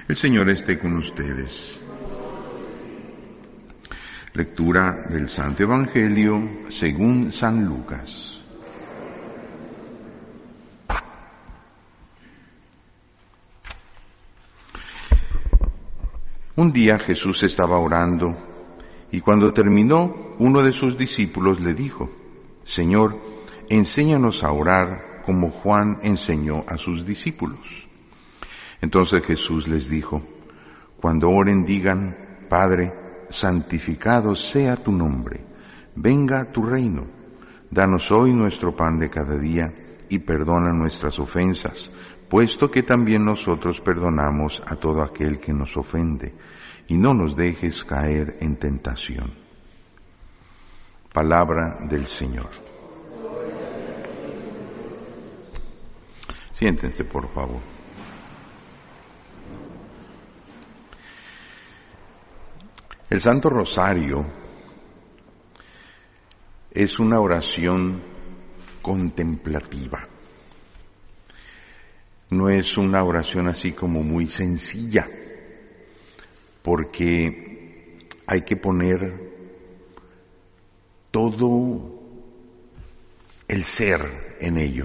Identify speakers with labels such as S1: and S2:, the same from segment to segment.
S1: El Señor esté con ustedes. Lectura del Santo Evangelio según San Lucas. Un día Jesús estaba orando y cuando terminó, uno de sus discípulos le dijo: Señor, enséñanos a orar como Juan enseñó a sus discípulos. Entonces Jesús les dijo: Cuando oren digan: Padre, santificado sea tu nombre, venga tu reino, danos hoy nuestro pan de cada día y perdona nuestras ofensas, puesto que también nosotros perdonamos a todo aquel que nos ofende, y no nos dejes caer en tentación. Palabra del Señor. Siéntense, por favor. El Santo Rosario es una oración contemplativa. No es una oración así como muy sencilla, porque hay que poner todo el ser en ello.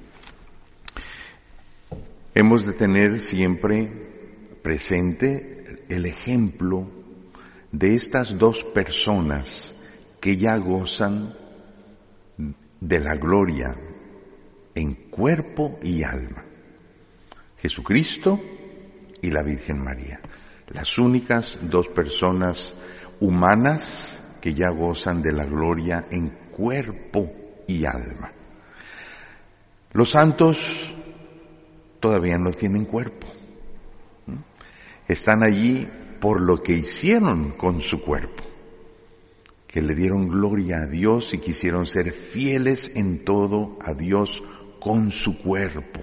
S1: Hemos de tener siempre presente el ejemplo de estas dos personas que ya gozan de la gloria en cuerpo y alma: Jesucristo y la Virgen María, las únicas dos personas humanas que ya gozan de la gloria en cuerpo y alma. Los santos todavía no tienen cuerpo, están allí por lo que hicieron con su cuerpo, que le dieron gloria a Dios y quisieron ser fieles en todo a Dios con su cuerpo.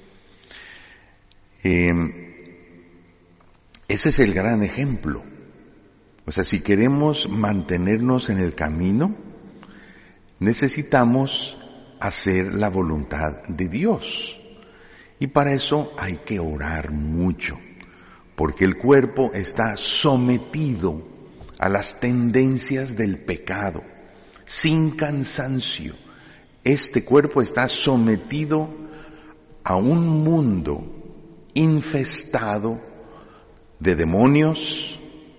S1: Ese es el gran ejemplo. O sea, si queremos mantenernos en el camino, necesitamos hacer la voluntad de Dios. Y para eso hay que orar mucho, porque el cuerpo está sometido a las tendencias del pecado, sin cansancio. Este cuerpo está sometido a un mundo infestado de demonios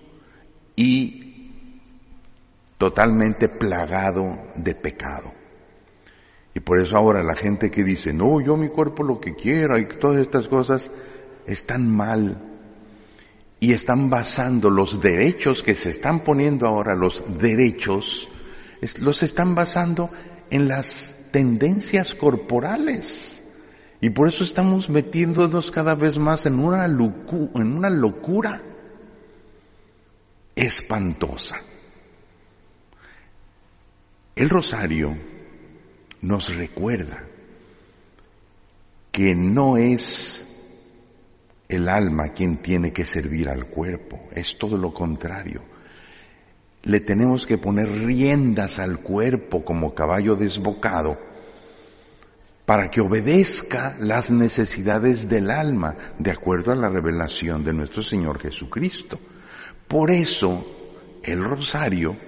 S1: y totalmente plagado de pecado. Y por eso ahora la gente que dice: no, yo mi cuerpo lo que quiera, y todas estas cosas, están mal. Y están basando los derechos que se están poniendo ahora, los derechos, los están basando en las tendencias corporales. Y por eso estamos metiéndonos cada vez más en una locura espantosa. El rosario nos recuerda que no es el alma quien tiene que servir al cuerpo, es todo lo contrario. Le tenemos que poner riendas al cuerpo como caballo desbocado para que obedezca las necesidades del alma, de acuerdo a la revelación de nuestro Señor Jesucristo. Por eso el rosario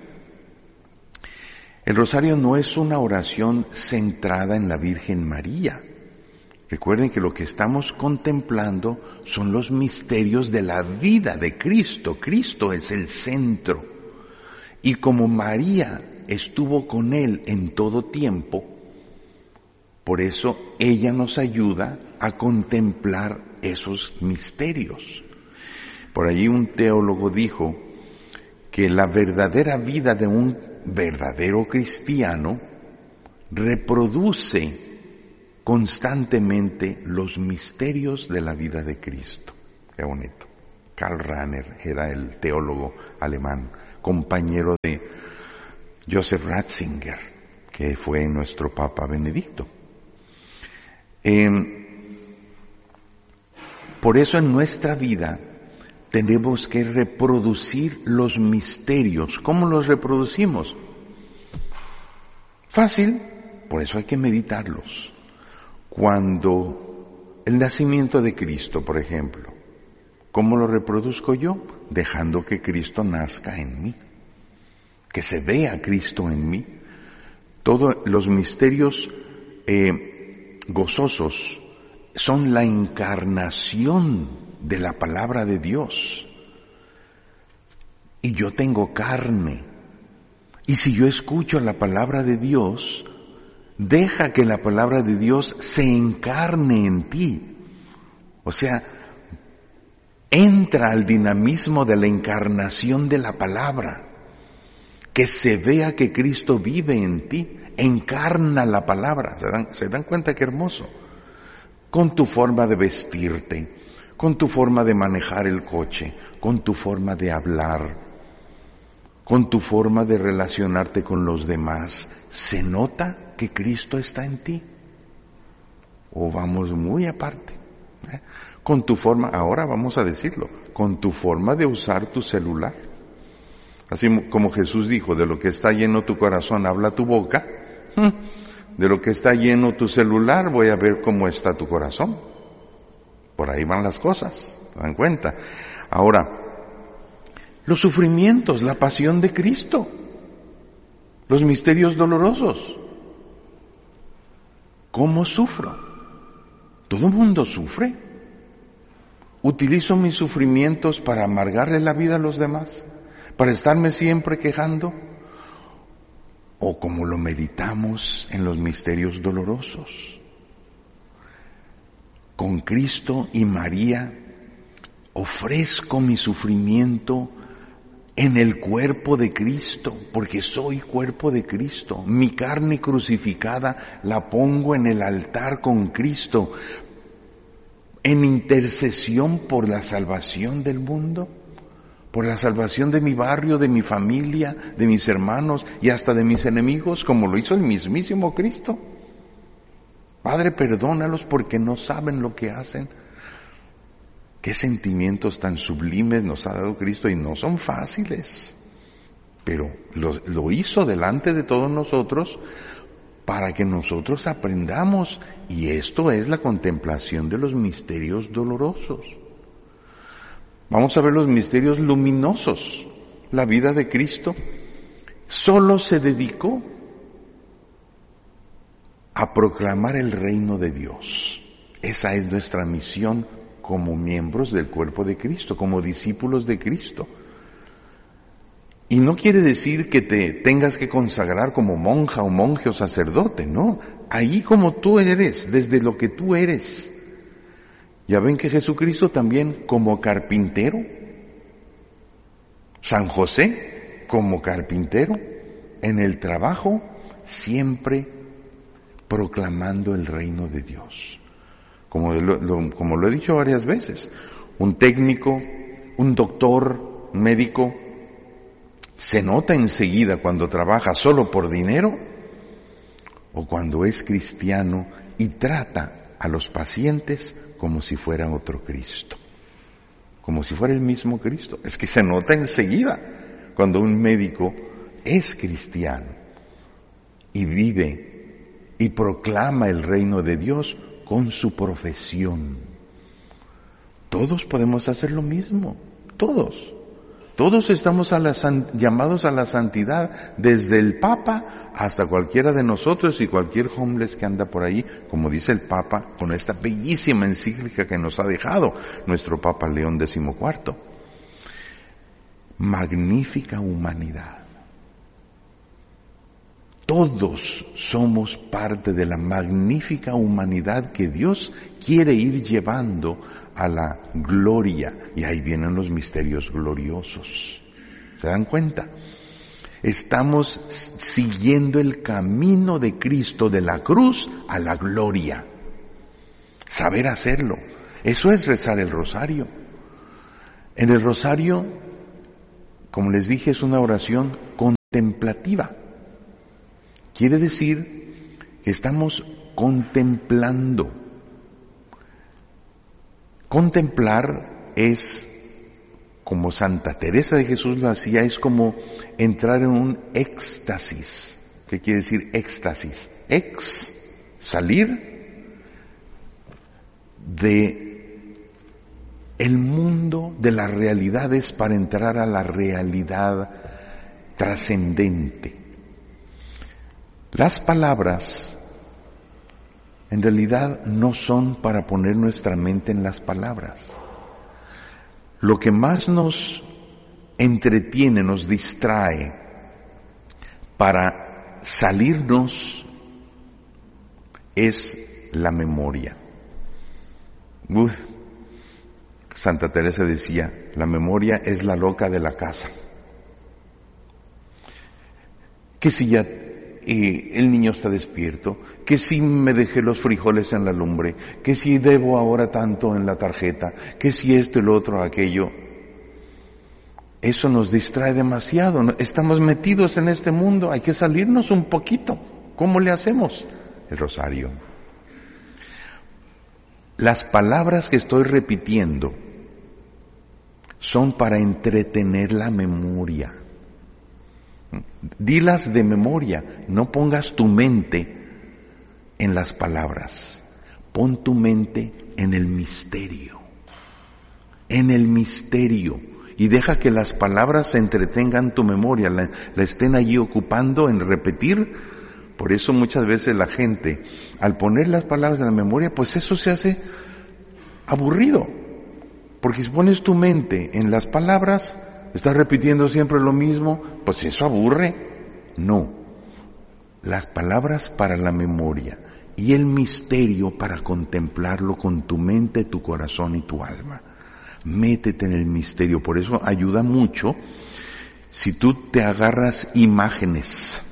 S1: no es una oración centrada en la Virgen María. Recuerden que lo que estamos contemplando son los misterios de la vida de Cristo. Cristo es el centro. Y como María estuvo con Él en todo tiempo, por eso ella nos ayuda a contemplar esos misterios. Por allí un teólogo dijo que la verdadera vida de un verdadero cristiano reproduce constantemente los misterios de la vida de Cristo. Qué bonito. Karl Rahner era el teólogo alemán, compañero de Joseph Ratzinger, que fue nuestro Papa Benedicto. Por eso en nuestra vida tenemos que reproducir los misterios. ¿Cómo los reproducimos? Fácil, por eso hay que meditarlos. Cuando el nacimiento de Cristo, por ejemplo, ¿Cómo lo reproduzco yo? Dejando que Cristo nazca en mí, que se vea Cristo en mí. Todos los misterios gozosos son la encarnación de la palabra de Dios. Y yo tengo carne. Y si yo escucho la palabra de Dios, deja que la palabra de Dios se encarne en ti. O sea, entra al dinamismo de la encarnación de la palabra. Que se vea que Cristo vive en ti, encarna la palabra. ¿Se dan cuenta qué hermoso? Con tu forma de vestirte, con tu forma de manejar el coche, con tu forma de hablar, con tu forma de relacionarte con los demás, ¿se nota que Cristo está en ti? ¿O vamos muy aparte? Con tu forma, ahora vamos a decirlo, con tu forma de usar tu celular. Así como Jesús dijo, de lo que está lleno tu corazón habla tu boca, de lo que está lleno tu celular voy a ver cómo está tu corazón. Por ahí van las cosas, ¿se dan cuenta? Ahora, los sufrimientos, la pasión de Cristo, los misterios dolorosos. ¿Cómo sufro? Todo el mundo sufre. ¿Utilizo mis sufrimientos para amargarle la vida a los demás? ¿Para estarme siempre quejando? ¿O como lo meditamos en los misterios dolorosos? Con Cristo y María ofrezco mi sufrimiento en el cuerpo de Cristo, porque soy cuerpo de Cristo. Mi carne crucificada la pongo en el altar con Cristo, en intercesión por la salvación del mundo, por la salvación de mi barrio, de mi familia, de mis hermanos y hasta de mis enemigos, como lo hizo el mismísimo Cristo. Padre, perdónalos porque no saben lo que hacen. Qué sentimientos tan sublimes nos ha dado Cristo y no son fáciles, pero lo hizo delante de todos nosotros para que nosotros aprendamos, y esto es la contemplación de los misterios dolorosos. Vamos a ver los misterios luminosos. La vida de Cristo solo se dedicó a proclamar el reino de Dios. Esa es nuestra misión como miembros del cuerpo de Cristo, como discípulos de Cristo. Y no quiere decir que te tengas que consagrar como monja o monje o sacerdote, no. Ahí como tú eres, desde lo que tú eres. Ya ven que Jesucristo también como carpintero, San José como carpintero, en el trabajo siempre proclamando el reino de Dios. Como lo he dicho varias veces, un técnico, un doctor, un médico, se nota enseguida cuando trabaja solo por dinero o cuando es cristiano y trata a los pacientes como si fuera otro Cristo, como si fuera el mismo Cristo. Es que se nota enseguida cuando un médico es cristiano y vive y proclama el reino de Dios con su profesión. Todos podemos hacer lo mismo, todos. Todos estamos llamados a la santidad, desde el Papa hasta cualquiera de nosotros y cualquier homeless que anda por ahí, como dice el Papa, con esta bellísima encíclica que nos ha dejado nuestro Papa León XIV. Magnífica humanidad. Todos somos parte de la magnífica humanidad que Dios quiere ir llevando a la gloria. Y ahí vienen los misterios gloriosos. ¿Se dan cuenta? Estamos siguiendo el camino de Cristo de la cruz a la gloria. Saber hacerlo. Eso es rezar el rosario. En el rosario, como les dije, es una oración contemplativa. Quiere decir que estamos contemplando. Contemplar es, como Santa Teresa de Jesús lo hacía, es como entrar en un éxtasis. ¿Qué quiere decir éxtasis? Salir de el mundo de las realidades para entrar a la realidad trascendente. Las palabras en realidad no son para poner nuestra mente en las palabras. Lo que más nos entretiene, nos distrae para salirnos es la memoria. Santa Teresa decía, la memoria es la loca de la casa. Que si ya el niño está despierto, que si me dejé los frijoles en la lumbre, que si debo ahora tanto en la tarjeta, que si esto y lo otro, aquello. Eso nos distrae demasiado. Estamos metidos en este mundo, hay que salirnos un poquito. ¿Cómo le hacemos? El rosario. Las palabras que estoy repitiendo son para entretener la memoria. Dilas de memoria, no pongas tu mente en las palabras, pon tu mente en el misterio, y deja que las palabras entretengan tu memoria, la estén allí ocupando en repetir. Por eso muchas veces la gente, al poner las palabras en la memoria, pues eso se hace aburrido, porque si pones tu mente en las palabras, estás repitiendo siempre lo mismo, pues eso aburre. No, las palabras para la memoria y el misterio para contemplarlo con tu mente, tu corazón y tu alma. Métete en el misterio, por eso ayuda mucho si tú te agarras imágenes,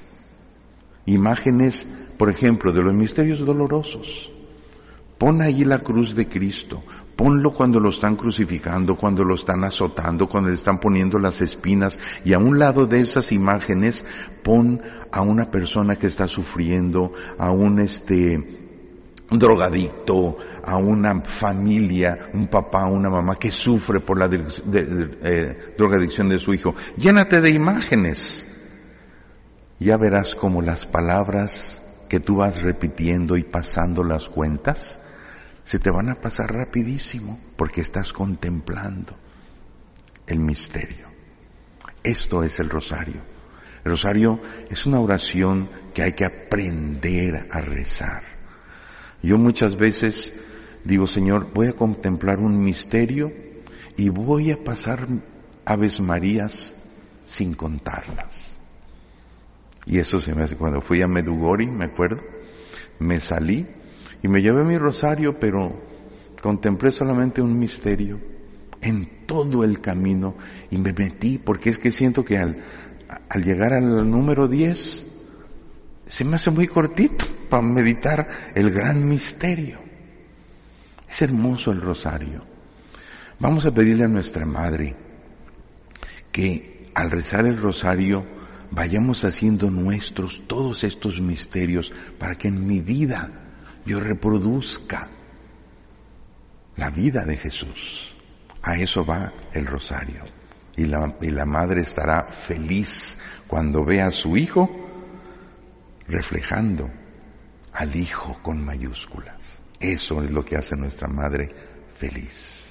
S1: por ejemplo, de los misterios dolorosos. Pon allí la cruz de Cristo, ponlo cuando lo están crucificando, cuando lo están azotando, cuando le están poniendo las espinas, y a un lado de esas imágenes pon a una persona que está sufriendo, a un drogadicto, a una familia, un papá, una mamá que sufre por la drogadicción de su hijo. Llénate de imágenes. Ya verás cómo las palabras que tú vas repitiendo y pasando las cuentas se te van a pasar rapidísimo porque estás contemplando el misterio. Esto es el rosario. El rosario es una oración que hay que aprender a rezar. Yo muchas veces digo, Señor, voy a contemplar un misterio y voy a pasar Aves Marías sin contarlas. Y eso se me hace cuando fui a Medjugorje, me acuerdo, me salí y me llevé mi rosario, pero contemplé solamente un misterio en todo el camino y me metí, porque es que siento que al llegar al número 10 se me hace muy cortito para meditar el gran misterio. Es hermoso el rosario. Vamos a pedirle a nuestra Madre que al rezar el rosario vayamos haciendo nuestros todos estos misterios para que en mi vida yo reproduzca la vida de Jesús. A eso va el rosario. Y la madre estará feliz cuando vea a su hijo reflejando al Hijo con mayúsculas. Eso es lo que hace nuestra madre feliz.